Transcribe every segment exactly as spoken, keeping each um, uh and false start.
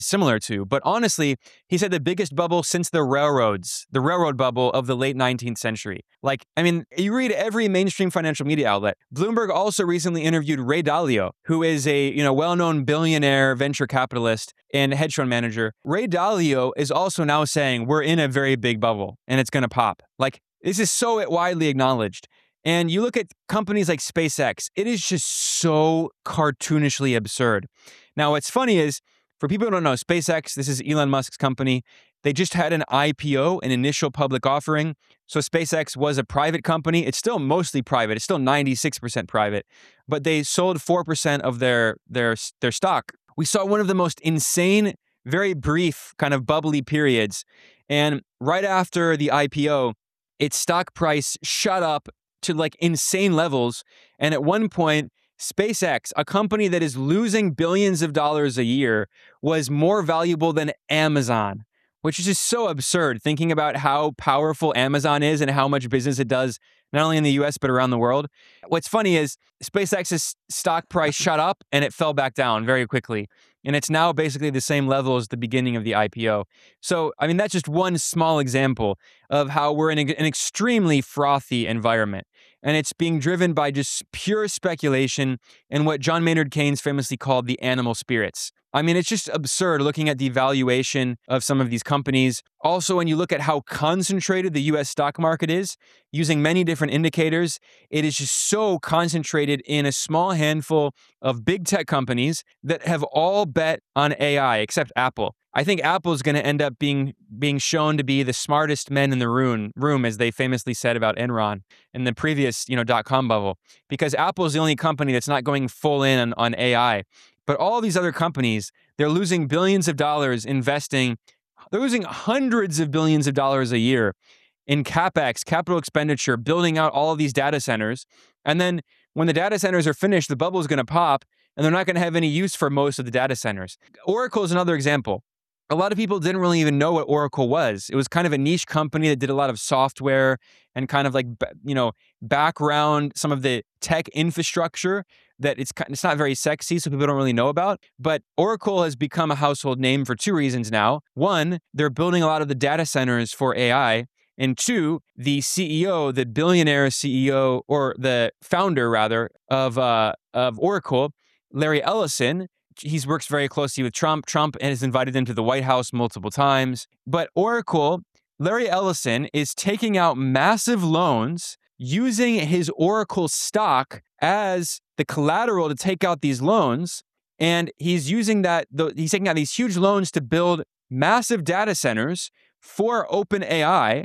similar to. But honestly, he said the biggest bubble since the railroads, the railroad bubble of the late nineteenth century. Like, I mean, you read every mainstream financial media outlet. Bloomberg also recently interviewed Ray Dalio, who is a, you know, well-known billionaire venture capitalist and hedge fund manager. Ray Dalio is also now saying we're in a very big bubble and it's going to pop. Like, this is so widely acknowledged. And you look at companies like SpaceX, it is just so cartoonishly absurd. Now, what's funny is, for people who don't know, SpaceX, this is Elon Musk's company. They just had an I P O, an initial public offering. So SpaceX was a private company. It's still mostly private. It's still ninety-six percent private. But they sold four percent of their, their, their stock. We saw one of the most insane, very brief, kind of bubbly periods. And right after the I P O, its stock price shot up to like insane levels. And at one point, SpaceX, a company that is losing billions of dollars a year, was more valuable than Amazon, which is just so absurd, thinking about how powerful Amazon is and how much business it does, not only in the U S, but around the world. What's funny is SpaceX's stock price shot up and it fell back down very quickly. And it's now basically the same level as the beginning of the I P O. So, I mean, that's just one small example of how we're in a, an extremely frothy environment. And it's being driven by just pure speculation and what John Maynard Keynes famously called the animal spirits. I mean, it's just absurd looking at the valuation of some of these companies. Also, when you look at how concentrated the U S stock market is, using many different indicators, it is just so concentrated in a small handful of big tech companies that have all bet on A I, except Apple. I think Apple is going to end up being being shown to be the smartest men in the room, room, as they famously said about Enron in the previous, you know, dot-com bubble, because Apple is the only company that's not going full in on, on A I. But all these other companies, they're losing billions of dollars investing. They're losing hundreds of billions of dollars a year in CapEx, capital expenditure, building out all of these data centers. And then when the data centers are finished, the bubble is going to pop and they're not going to have any use for most of the data centers. Oracle is another example. A lot of people didn't really even know what Oracle was. It was kind of a niche company that did a lot of software and kind of like, you know, background, some of the tech infrastructure that it's it's not very sexy, so people don't really know about. But Oracle has become a household name for two reasons now. One, they're building a lot of the data centers for A I. And two, the C E O, the billionaire C E O, or the founder rather, of uh, of Oracle, Larry Ellison, he works very closely with Trump. Trump has invited him to the White House multiple times. But Oracle, Larry Ellison is taking out massive loans using his Oracle stock as the collateral to take out these loans. And he's using that, he's taking out these huge loans to build massive data centers for OpenAI.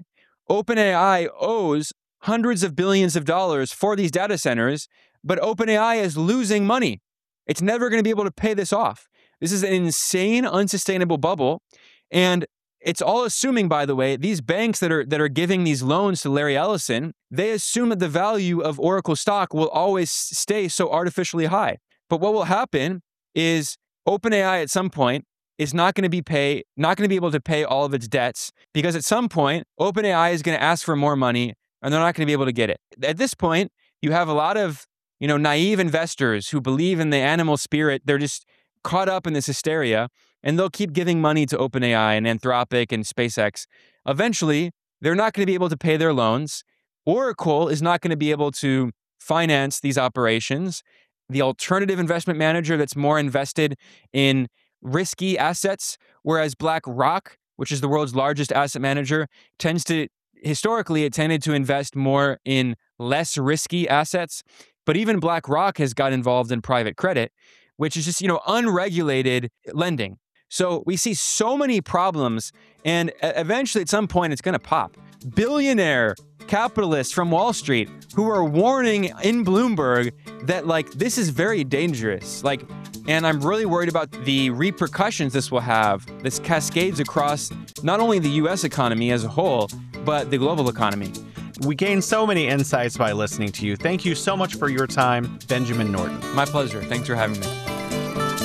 OpenAI owes hundreds of billions of dollars for these data centers, but OpenAI is losing money. It's never going to be able to pay this off. This is an insane, unsustainable bubble. And it's all assuming, by the way, these banks that are that are giving these loans to Larry Ellison, they assume that the value of Oracle stock will always stay so artificially high. But what will happen is OpenAI at some point is not going to be pay, not going to be able to pay all of its debts, because at some point, OpenAI is going to ask for more money and they're not going to be able to get it. At this point, you have a lot of you know, naive investors who believe in the animal spirit. They're just caught up in this hysteria, and they'll keep giving money to OpenAI and Anthropic and SpaceX. Eventually, they're not going to be able to pay their loans. Oracle is not going to be able to finance these operations. The alternative investment manager that's more invested in risky assets, whereas BlackRock, which is the world's largest asset manager, tends to, historically, it tended to invest more in less risky assets. But even BlackRock has got involved in private credit, which is just, you know, unregulated lending. So we see so many problems, and eventually at some point it's going to pop. Billionaire capitalists from Wall Street who are warning in Bloomberg that, like, this is very dangerous. Like, and I'm really worried about the repercussions this will have. This cascades across not only the U S economy as a whole, but the global economy. We gained so many insights by listening to you. Thank you so much for your time, Benjamin Norton. My pleasure. Thanks for having me.